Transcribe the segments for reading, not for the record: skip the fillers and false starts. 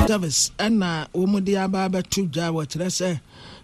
service and Umudi Ababa Tuja, what I say.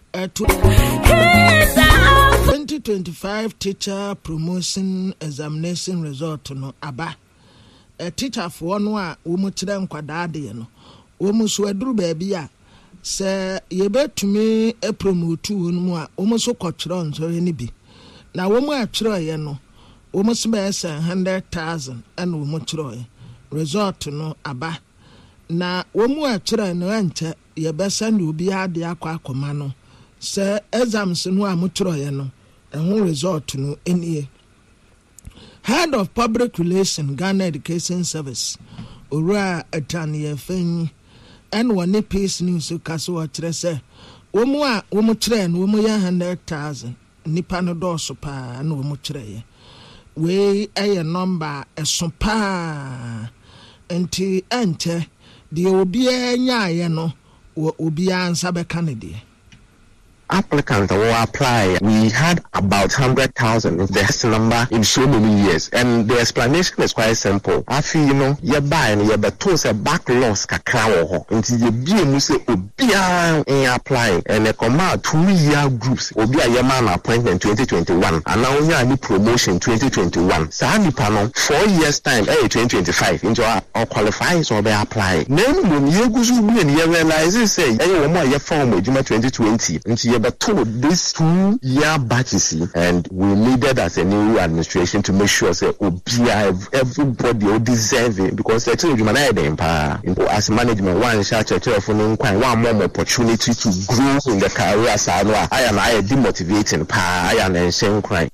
2025 teacher promotion examination result no aba. A teacher for one umuchira nkwadade no. Umusu aduru baby ya. Se yebe tumi e promote mu a umuso kwachira nso ni bi. Na womu achira ye no. Umusu be 100,000 and umuchira result no aba. Na womu achira no anche yebe send obi ade akwa akoma no. Se exams no amutroye no ehun result no enie. Head of Public Relations Ghana Education Service Ora Atani Fen and one piece news kaso atre se womu a womu tre no womu ya 100,000 nipa no do so pa na womu tre we eye number eso pa enti ente de obi anya ye no obi ansa be Canada. Applicants will apply. We had about 100,000 of this number in so many years, and the explanation is quite simple. I feel you buy and you betos a backlogs kakra until you be a muse obia in applying and a command 2-year groups obi a man appointment 2021 and now you are promotion 2021. Sani panel 4 years time 2025 into our qualifies or be apply. Then when you go to be and you realize say any more your form with 2020 until but told this 2-year batches and we needed as a new administration to make sure say everybody will deserve it because the children as management one shall one more opportunity to grow in the career side. I am demotivating I am insane crying.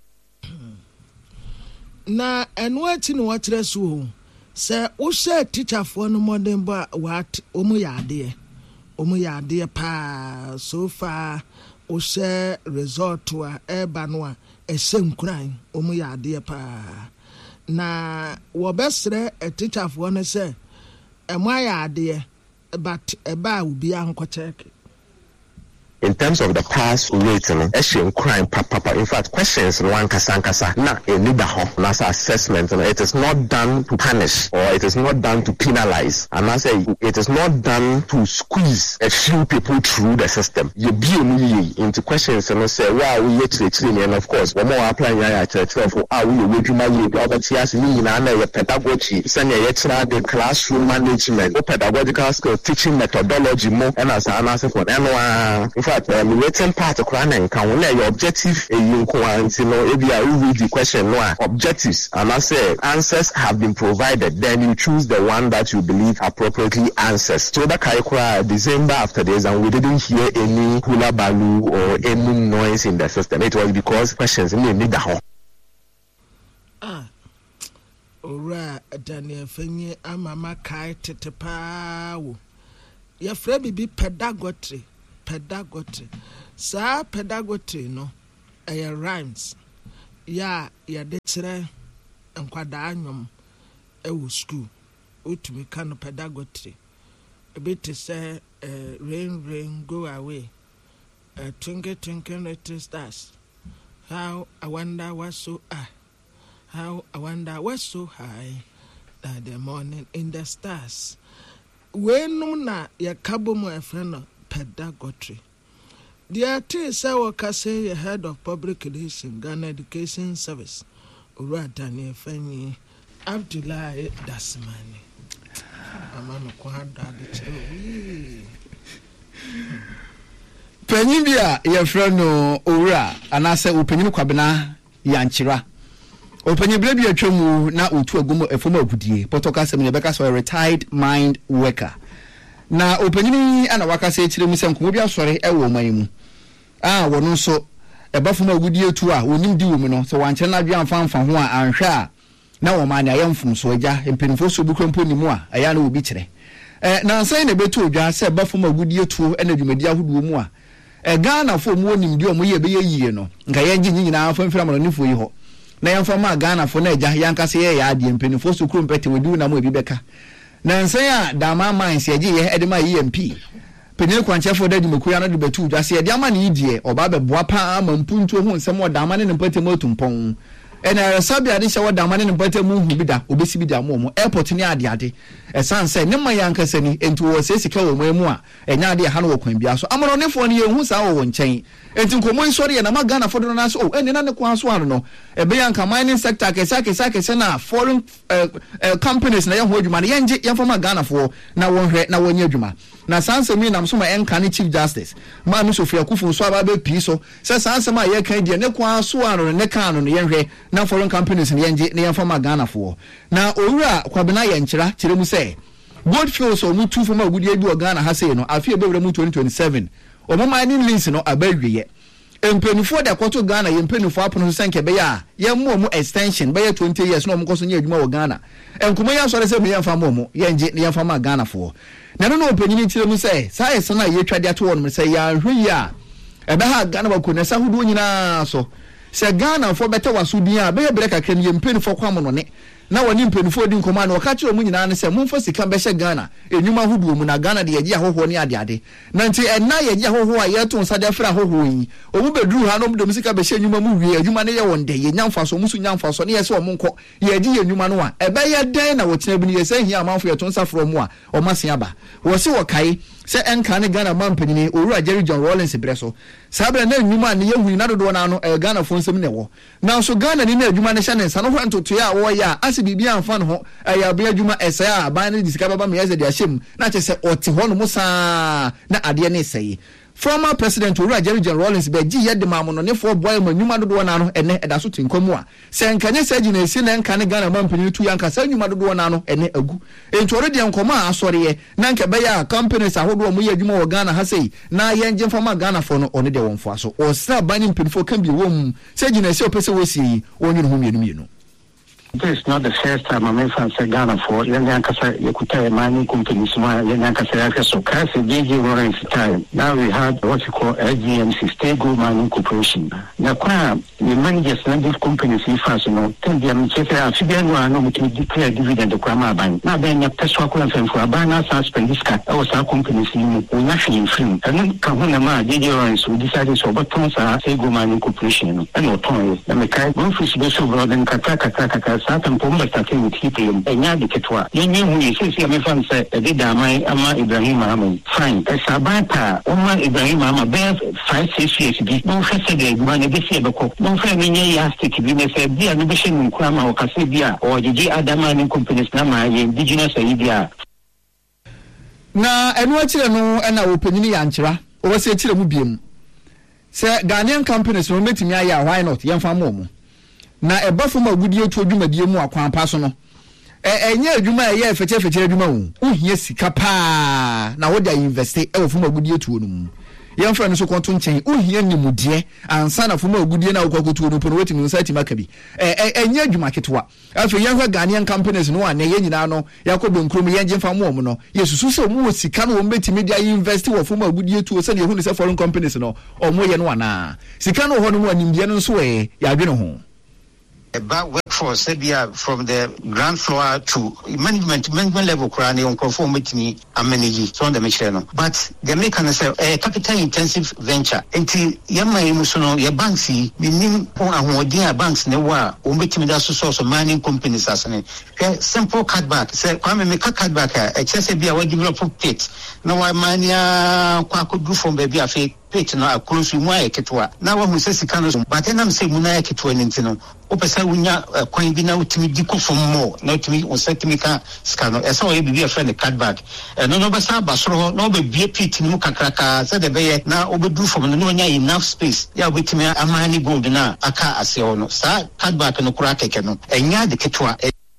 Na and what so say we say teacher for no more than what Omuyade pa so far o share resort to a ebanwa a same crime omuyade pa na wo besre a teacher for one say e moyade but e ba obi anko check. In terms of the pass rate, crime, papa. In fact, questions one kasankasa na a leader nasa assessment. It is not done to punish or it is not done to penalize. And I say it is not done to squeeze a few people through the system. You be into questions and say, wow, we yet to and of course, one more applying for how we wait to my pedagogy, send the classroom management, pedagogical skill, teaching methodology more, and as an answer for anyone. The written part of Quran can your objective you if you read the question objectives and I say answers have been provided, then you choose the one that you believe appropriately answers. So the Kaikra December after this and we didn't hear any hula balu or any noise in the system. It was because questions in the Ora Daniel Fenye amama kai tetepa wo. Your friend be pedagogy. Sa pedagogy no rhymes ya de kire enkwada anyom ewo school utumi kan pedagogy a bit say rain go away twinkle twinkle little stars how I wonder what's so how I wonder what's so high that the morning in the stars when na ya kabo mo efreno pedagogy. The artist I say a head of Public Relations Ghana Education Service Ora Daniel Fenye Abdullahi Dasmani. Amano kwada de Penibia your friend no Ora and I say opening kwabena yanchira. Opening baby atwemu na otu agumo efoma ogudie. Potoka se me beka so a retired mind worker. Na opening ana waka se chire mu se nkomo bia sore e wo man mu wono so e bafuma ogudie tu a wonim di wo mu no so wanche na dua amfa ho a anhwe a na wo man ya mfum so agya empenfo so bu krompo ni mu a aya na obi kire na nsan na betu odwa se bafuma ogudie tu na dwumadi ahodo mu a Ghana fo mu onim di o mo ye be yie no nka ye ngi nyina afo mfira mo nifo yi ho na yamfa ma Ghana fo na agya yanka se ye ya ade empenfo so krompete wodi na mo ebi beka na nsan a dama mines ye ye edema EMP penye kwanchefo da dwumakuya na de betu dwa se ye de ama ne die oba beboa pa ma mpuntu ho nsem o dama ne mpate mo tumpon and Sabia this what the man in better move bida obesi bida mo airport ni ade esan say ne mayanka sani enti wo se sika wo mu a enya de ha no kwan bia so amoro ne fo ne yehu sa wo nchen enti nkomo nsori ye na magana fo do na so eni na ne kwa so ano no ebe yanka mining sector kesa na foreign companies na yehu adwuma na yenje yemfa magana fo na wo hwe na wo nya adwuma na sanse mi nam so ma enka ne chief justice ma mi Sofia Kufu so aba be pi so se sanse ma ye kan die ne kwa so ano ne kan no yenhwe na foreign companies ne yenje ne yemfa magana fo na owura kwabena ye nkyira kire mu se Goldfield so mu tu foma agudie bi Ghana ha sei no afie be wura mu 2027 o mo mining lease no abawiye empenifo da kwato Ghana ye empenifo apono so senke be ya ye mu extension be 20 years no mo koso nya adwuma wo Ghana enkomo ya sore se me yemfa mo ye nje ne yemfa ma Ghana fo na no opanyini tire mu se sai se na ye twade ato won se ya hwe ya ebe ha Ghana ba ko na sa hudu nyina so se Ghana fo beta wasudin a be ye breka kan ye empenifo kwam no ne na wani mpenufo di nkoma na waka kire mu nyina ne se momfa sika be hye Ghana enwuma huduo mu na Ghana de yaji ahoho ne ade na nti enna yaji ahoho a yeto nsa de fra ahoho yi omu beduru ha no mu de sika be hye enwuma mu wie enwuma ne ye wonde ye nyamfaso musu nyamfaso ne ye se omu nko yaji enwuma no a ebe ye den na wotina bi ne ye se hia amanfo yeto nsa fro mu a omase aba wo se wokai se enka ne Ghana mampanyini owura Jerry John Rawlings breso sabra na enwuma ne ye huni na dodo na no Ghana fo nsem ne wo na so Ghana ni na enwuma ne hye ne nsa no ho ntoto ya wo ya bibia amfan ho ya bia adwuma esa a ban ne disika baba me yeze de ahyem na chese oti ho no musa na ade ne sei former president Owura Jerry John Rawlings be gi yede maamo no ne fo boy manwuma dodo na no ene eda so tinkomu a se nkanye se gi na esi na nka ne Ghana mampani tu yanka se nwuma dodo na no ene agu enti ore de nkoma asore na nka be ya companies ahodo mo ye adwuma wo Ghana ha sei na yenje fama Ghana fo no one de wonfo aso o sra ban mpinfo kan bi wom se gi na esi opese wosi onyi no ho mienu. This is not the first time I'm in Ghana for Yankasa Yakuta mining companies, Yankasa so Kasi JJ Lawrence time. Now we have what you call LGMC, State Gold Mining Corporation. Now, the managers of these companies in France, you know, tell them to say, I figure no to declare dividend the Krama Bank. Now, then, you have for a banner suspend this cat, our companies in national film. And then Kahuna, JJ Lawrence, we decided so, but State Gold Mining Corporation, and no toys. And the Kai, one fish, special brother, and Kaka. Satan Pomba started with Hitler, and Yadi Ketwa. You he says, I'm say, Didamai, Ama Ibrahim Ahmed. Fine. A Sabata, Oma Ibrahim Ahmed, bear 5-6 years. No Fesade, one of the Sebako. No family Yastic, we may say, Dia, Nubishan, Krama, or Casibia, or the Adaman companies, Nama, indigenous idea. Na, and what's no, and our opinion, Yanchra, or say Chilamubium. Sir, Ghanaian companies will make me, why not, young Famomo. Na eba fo ma gudie to adwumadie mu akwan pa so no enye adwuma ye feche adwuma wo hia sika pa na wo da invest e wo fo ma gudie to no mu ye mfa no so konto nchen wo hia nimudie ansa na fo ma gudie na wo kwakoto no pono wetimi nsa ti maka bi enye adwuma ketwa afi ye hwa Ghanaian companies no a na ye nyina no yakodo nkrom ye nje mfa mo no yesusu se mu wo sika no wo betimi dia invest wo fo ma gudie to se na ye hu ne se foreign companies no o mo ye no ana sika no ho no mu animdie no so ye adwene ho. About workforce, from the ground floor to management level, on conform with me, and manage on the machine. But the mechanism a capital intensive venture. Until Yama Musono, your banks, we need dear banks, no war, or making that source of mining companies as an simple cutback. Say, I'm a cutback, a Chesapeake, I develop pit. No, I mania, could do from baby, a fake. Page na close mu ayeketwa na wa musesi kanu but na mse mu na ayeketwa nintino opesa wunya kwan bi na utimi diko from more na utimi osatimi ka skano esa o ebibi afa ne cardback no besa basoro no be bie pit ni mu kakraka se de be na obedu from no nya enough space ya obetimi amani gold na aka ase ono sa cardback no kura keke no enya de ketwa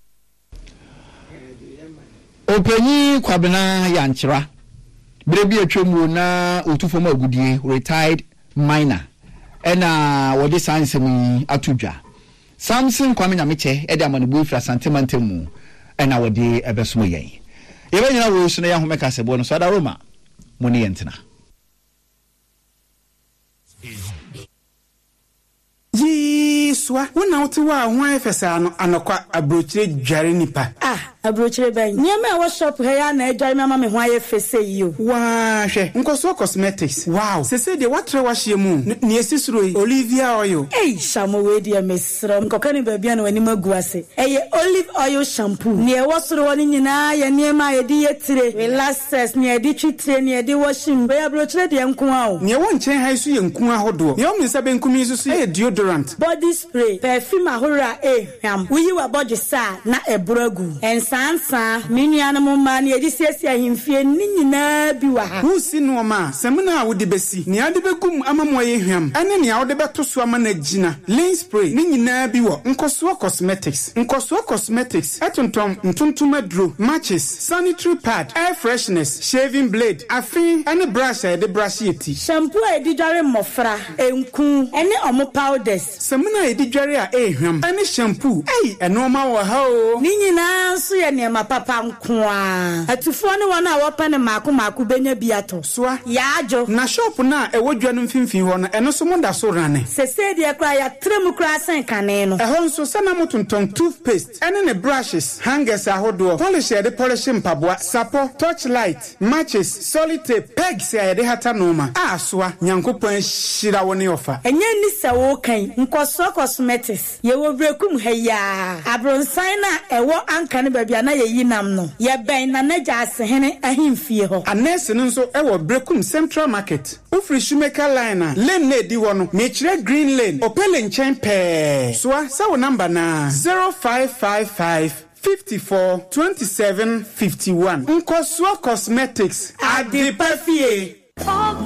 openyi kwabena yanchira Brebi atwemu na otufoma agudie retired miner ena wode science mi atudwa Samson Kwame Nyameche ede amanebo fra santemantemu ena wode ebesomo yen yebe nyina wo so na ya homeka sebo no so da Roma moni yentena Yiswa wona wote wa ho efesa no anokwa abrochire dware nipa abrochire ben niema wo shop he ya na edware mama me ho aye fese yi o wa hwe nkoso cosmetics wow sese de watre wa hye mu ne esisuro Olivia oil shamo we dia mesro nkokani ba bia na wani maguase olive oil shampoo ne wo soro woni nyina ya niema ye di yetire relaxers ne di twitire ne di washing be abrochire de nko a o ne wo nchen hai so ye nko ahodo ne o misa be nkumi so deodorant body spray perfume ahora hwam wuyi wa body sa na ebrogu ensansa minua no mma ne edi siesie ahimfie ni nyina bi wa ha wusi no ma semna a wodi besi ne ade begum amamo ye hwam ane ne a wode beto so ama na gina lean spray ni nyina bi wo nkoso cosmetics etontom ntuntum adro matches sanitary pad air freshness shaving blade afin ane brush e de brush yeti shampoo e di dware mofra enku ene omo powders semna e di dware a ehwam ane shampoo eno ma wo ha o ni nyina so ye ne ma papa nko a atufo ne wona a wopa ne maako benya biato soa yaajo na shop na e wodwa no mfimfin ho no eno so monda so rane sese de kra ya trem kra sen kane no ehon so sana motonton toothpaste ene ne brushes hangers ahodo polish e de polish mpaboa sapo torchlight matches solid tape pegs e de hata noma soa nyankopon hira woni ofa enye ni se wo kan nkoso cosmetics ye wo brekum haya abronsan na ewo anka ne babia na ye yinam no ye ben na naja asehene ahimfie ho anese nso ewo brekum central market ufri shumeka line lane na di wo no mechire green lane opele nchen pe soa sa wo number na 0555 54 27 51 Nkosua Cosmetics Adipafie